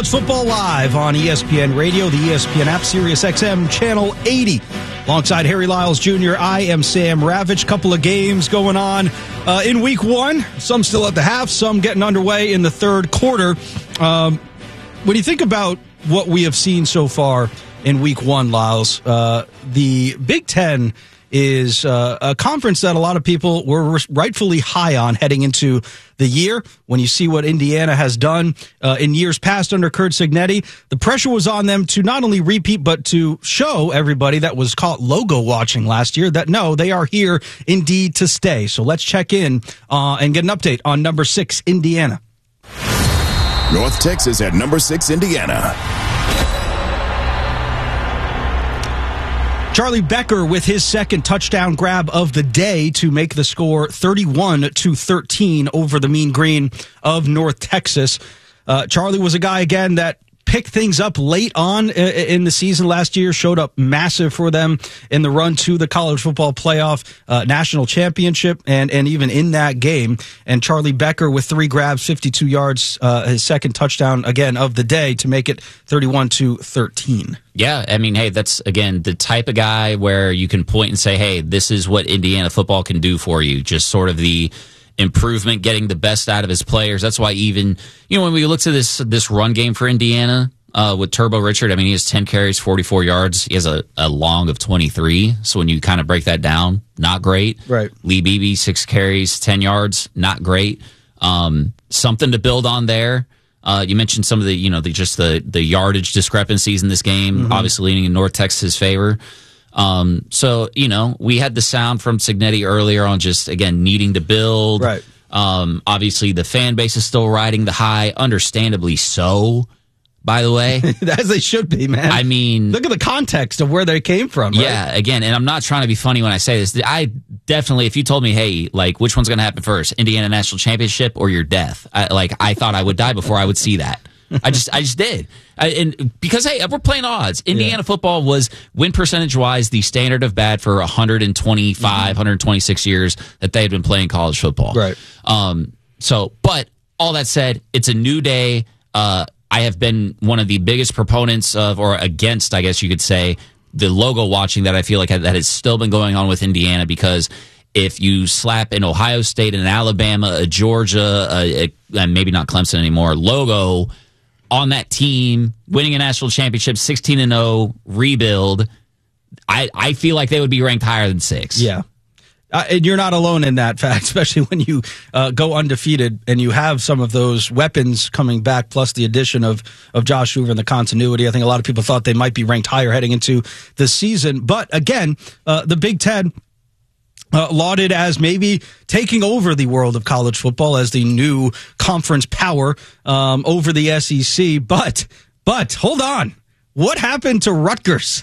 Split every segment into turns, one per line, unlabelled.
College Football Live on ESPN Radio, the ESPN app, Sirius XM, Channel 80. Alongside Harry Lyles Jr., I am Sam Ravitch. Couple of games going on in Week 1. Some still at the half, some getting underway in the third quarter. When you think about what we have seen so far in Week 1, Lyles, the Big Ten is a conference that a lot of people were rightfully high on heading into the year. When you see what Indiana has done in years past under Curt Cignetti, the pressure was on them to not only repeat, but to show everybody that was caught logo watching last year that, no, they are here indeed to stay. So let's check in and get an update on number 6, Indiana.
North Texas at number 6, Indiana.
Charlie Becker with his second touchdown grab of the day to make the score 31-13 over the Mean Green of North Texas. Charlie was a guy, again, that picked things up late on in the season last year, showed up massive for them in the run to the college football playoff national championship, and even in that game. And Charlie Becker with 3 grabs, 52 yards, his second touchdown, again, of the day to make it 31-13.
Yeah, I mean, hey, that's, again, the type of guy where you can point and say, hey, this is what Indiana football can do for you. Just sort of the improvement, getting the best out of his players. That's why even, when we look to this run game for Indiana with Turbo Richard, I mean, he has 10 carries, 44 yards. He has a long of 23. So when you kind of break that down, not great.
Right.
Lee Beebe, 6 carries, 10 yards, not great. Something to build on there. You mentioned some of the, the yardage discrepancies in this game, obviously leaning in North Texas' favor. So, we had the sound from Cignetti earlier on just, again, needing to build.
Right.
Obviously, the fan base is still riding the high, understandably so, by the way.
As they should be, man.
I mean,
look at the context of where they came from. Right?
Yeah, again, and I'm not trying to be funny when I say this. I definitely, if you told me, hey, like, which one's going to happen first, Indiana National Championship or your death? I thought I would die before I would see that. I just did. And because, hey, we're playing odds. Indiana football was, win percentage-wise, the standard of bad for 125, 126 years that they had been playing college football.
Right.
But all that said, it's a new day. I have been one of the biggest proponents of, or against, I guess you could say, the logo watching that I feel like that has still been going on with Indiana, because if you slap an Ohio State, an Alabama, a Georgia, and maybe not Clemson anymore, logo on that team, winning a national championship, 16-0, rebuild, I feel like they would be ranked higher than 6.
Yeah. And you're not alone in that fact, especially when you go undefeated and you have some of those weapons coming back, plus the addition of Josh Hoover and the continuity. I think a lot of people thought they might be ranked higher heading into the season. But again, the Big Ten lauded as maybe taking over the world of college football as the new conference power over the SEC. But hold on. What happened to Rutgers?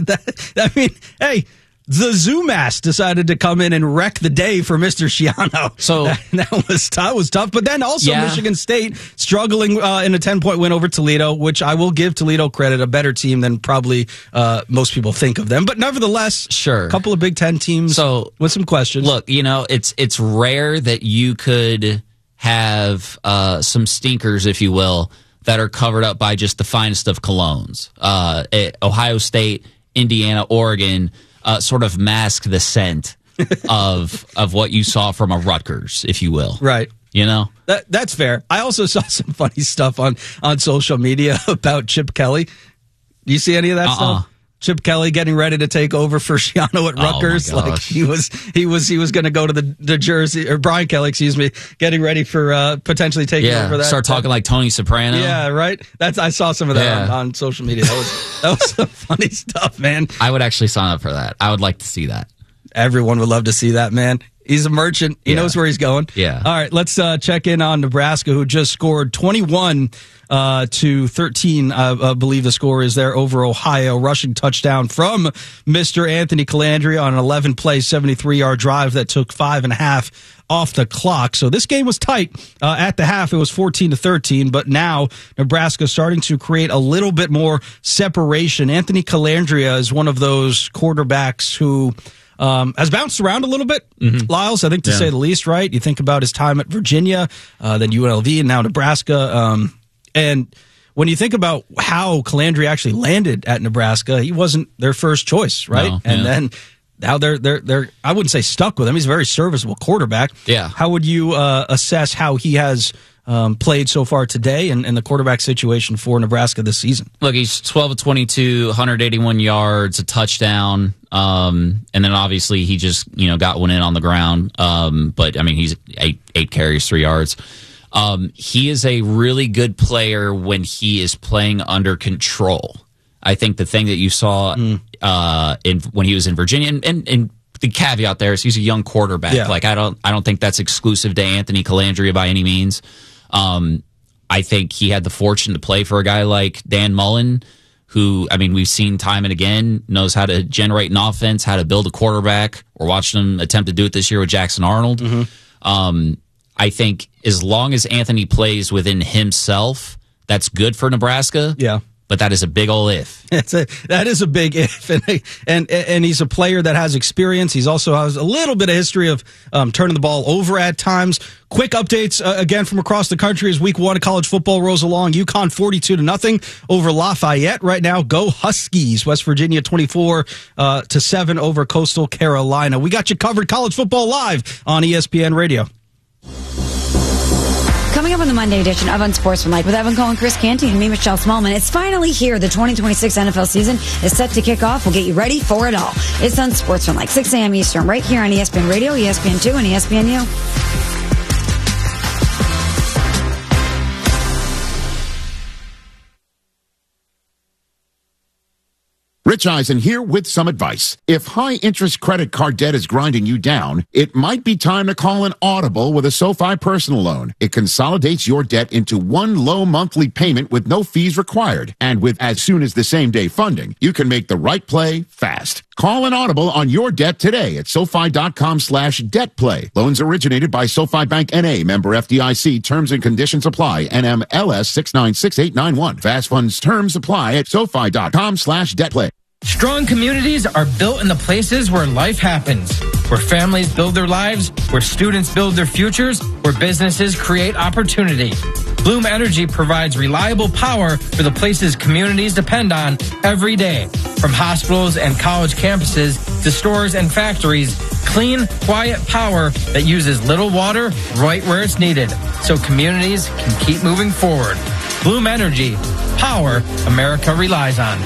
Hey, the Zoomass decided to come in and wreck the day for Mr. Schiano.
So
that was tough. But then also Michigan State struggling in a 10-point win over Toledo, which I will give Toledo credit, a better team than probably most people think of them. But nevertheless,
sure,
a couple of Big Ten teams with some questions.
Look, it's rare that you could have some stinkers, if you will, that are covered up by just the finest of colognes. Ohio State, Indiana, Oregon sort of mask the scent of what you saw from a Rutgers, if you will.
Right.
That's
fair. I also saw some funny stuff on social media about Chip Kelly. Do you see any of that stuff? Chip Kelly getting ready to take over for Schiano at Rutgers. Like he was going to go to the Jersey, or Brian Kelly, getting ready for potentially taking over that.
Start talking like Tony Soprano.
Yeah, right. I saw some of that on social media. That was some funny stuff, man.
I would actually sign up for that. I would like to see that.
Everyone would love to see that, man. He's a merchant. He knows where he's going.
Yeah.
All right, let's check in on Nebraska, who just scored 21-13. I believe the score is there over Ohio. Rushing touchdown from Mr. Anthony Calandria on an 11-play, 73-yard drive that took 5.5 off the clock. So this game was tight. At the half, it was 14-13, but now Nebraska starting to create a little bit more separation. Anthony Calandria is one of those quarterbacks who has bounced around a little bit, Lyles, I think, to say the least, right? You think about his time at Virginia, then UNLV, and now Nebraska. And when you think about how Calandri actually landed at Nebraska, he wasn't their first choice, right?
No,
and then now they're I wouldn't say stuck with him. He's a very serviceable quarterback.
Yeah.
How would you assess how he has played so far today and the quarterback situation for Nebraska this season?
Look, he's 12 of 22, 181 yards, a touchdown, and then obviously he just got one in on the ground. But I mean, he's eight carries, 3 yards. He is a really good player when he is playing under control. I think the thing that you saw when he was in Virginia, and the caveat there is he's a young quarterback.
Yeah.
Like I don't think that's exclusive to Anthony Calandria by any means. I think he had the fortune to play for a guy like Dan Mullen, who, I mean, we've seen time and again, knows how to generate an offense, how to build a quarterback. We're watching him attempt to do it this year with Jackson Arnold. I think as long as Anthony plays within himself, that's good for Nebraska.
Yeah.
But that is a big ol' if.
That is a big if, and he's a player that has experience. He's also has a little bit of history of turning the ball over at times. Quick updates again from across the country as Week 1 of college football rolls along. UConn 42-0 over Lafayette right now. Go Huskies! West Virginia 24-7 over Coastal Carolina. We got you covered. College football live on ESPN Radio.
Coming up on the Monday edition of Unsportsmanlike with Evan Cohen, Chris Canty, and me, Michelle Smallman. It's finally here. The 2026 NFL season is set to kick off. We'll get you ready for it all. It's Unsportsmanlike, 6 a.m. Eastern, right here on ESPN Radio, ESPN2, and ESPNU.
Rich Eisen here with some advice. If high-interest credit card debt is grinding you down, it might be time to call an audible with a SoFi personal loan. It consolidates your debt into one low monthly payment with no fees required. And with as soon as the same-day funding, you can make the right play fast. Call an audible on your debt today at SoFi.com/debtplay. Loans originated by SoFi Bank N.A., member FDIC. Terms and conditions apply. NMLS 696891. Fast funds terms apply at SoFi.com/debtplay.
Strong communities are built in the places where life happens, where families build their lives, where students build their futures, where businesses create opportunity. Bloom Energy provides reliable power for the places communities depend on every day. From hospitals and college campuses to stores and factories, clean, quiet power that uses little water right where it's needed, so communities can keep moving forward. Bloom Energy, power America relies on.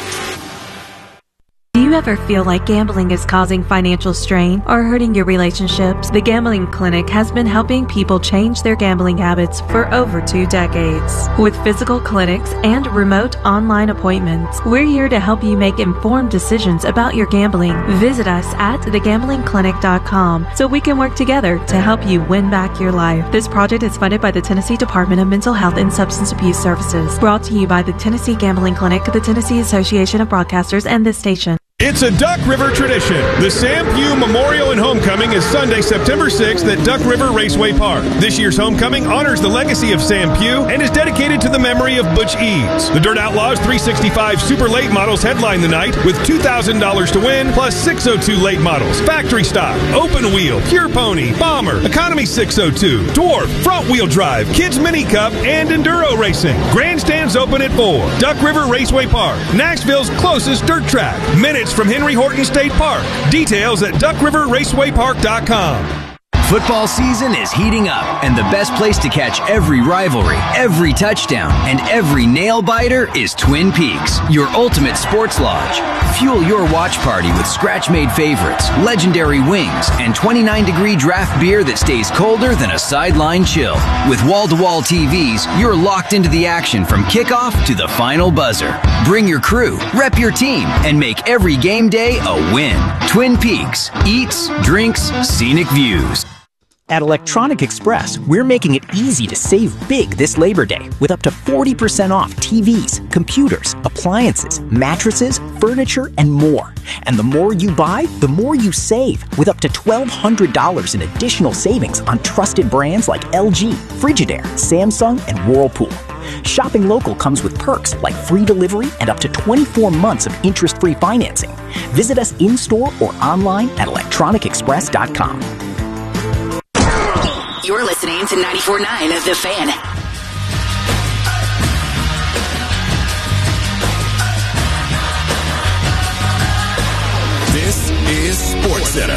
Do you ever feel like gambling is causing financial strain or hurting your relationships? The Gambling Clinic has been helping people change their gambling habits for over 2 decades. With physical clinics and remote online appointments, we're here to help you make informed decisions about your gambling. Visit us at thegamblingclinic.com so we can work together to help you win back your life. This project is funded by the Tennessee Department of Mental Health and Substance Abuse Services. Brought to you by the Tennessee Gambling Clinic, the Tennessee Association of Broadcasters, and this station.
It's a Duck River tradition. The Sam Pugh Memorial and Homecoming is Sunday, September 6th at Duck River Raceway Park. This year's homecoming honors the legacy of Sam Pugh and is dedicated to the memory of Butch Eads. The Dirt Outlaws 365 Super Late models headline the night with $2,000 to win, plus 602 late models, factory stock, open wheel, pure pony, bomber, economy 602, dwarf, front wheel drive, kids mini cup, and enduro racing. Grandstands open at 4. Duck River Raceway Park, Nashville's closest dirt track. Minutes from Henry Horton State Park. Details at duckriverracewaypark.com.
Football season is heating up, and the best place to catch every rivalry, every touchdown, and every nail-biter is Twin Peaks, your ultimate sports lodge. Fuel your watch party with scratch-made favorites, legendary wings, and 29-degree draft beer that stays colder than a sideline chill. With wall-to-wall TVs, you're locked into the action from kickoff to the final buzzer. Bring your crew, rep your team, and make every game day a win. Twin Peaks. Eats, drinks, scenic views.
At Electronic Express, we're making it easy to save big this Labor Day with up to 40% off TVs, computers, appliances, mattresses, furniture, and more. And the more you buy, the more you save, with up to $1,200 in additional savings on trusted brands like LG, Frigidaire, Samsung, and Whirlpool. Shopping local comes with perks like free delivery and up to 24 months of interest-free financing. Visit us in-store or online at electronicexpress.com.
You're listening to 94.9 of The Fan.
Center.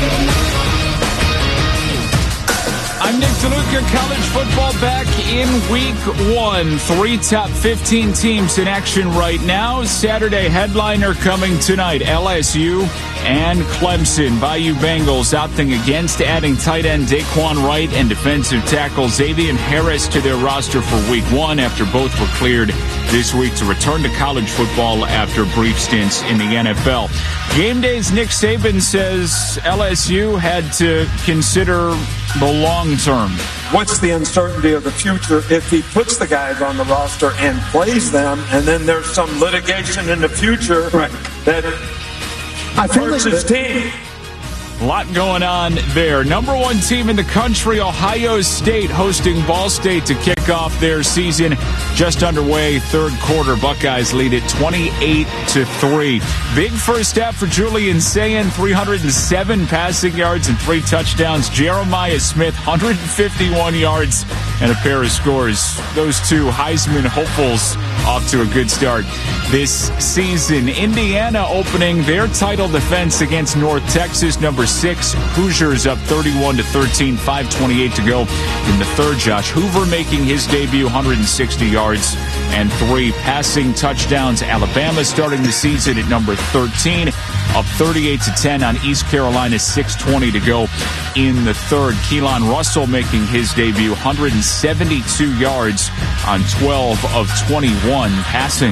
I'm Nick DeLuca. College football back in week 1. 3 top 15 teams in action right now. Saturday headliner coming tonight. LSU and Clemson. Bayou Bengals opting against adding tight end Daquan Wright and defensive tackle Xavier Harris to their roster for week 1 after both were cleared this week to return to college football after brief stints in the NFL. Game Day's Nick Saban says LSU had to consider the long term.
What's the uncertainty of the future if he puts the guys on the roster and plays them, and then there's some litigation in the future that hurts his team?
A lot going on there. Number 1 team in the country, Ohio State, hosting Ball State to kick off their season. Just underway, third quarter. Buckeyes lead it 28-3. Big first half for Julian Sayin, 307 passing yards and 3 touchdowns. Jeremiah Smith, 151 yards and a pair of scores. Those 2 Heisman hopefuls off to a good start this season. Indiana opening their title defense against North Texas, number 6. Hoosiers up 31-13, 5:28 to go in the third. Josh Hoover making his debut, 160 yards and 3 passing touchdowns. Alabama starting the season at number 13, up 38-10 on East Carolina, 6:20 to go in the third. Keelan Russell making his debut, 172 yards on 12 of 21 passing.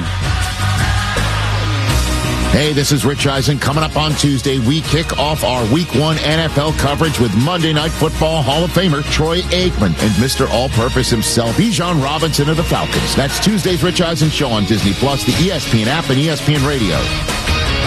Hey, this is Rich Eisen. Coming up on Tuesday, we kick off our Week 1 NFL coverage with Monday Night Football Hall of Famer Troy Aikman and Mr. All-Purpose himself, Bijan Robinson of the Falcons. That's Tuesday's Rich Eisen Show on Disney+, the ESPN app, and ESPN Radio.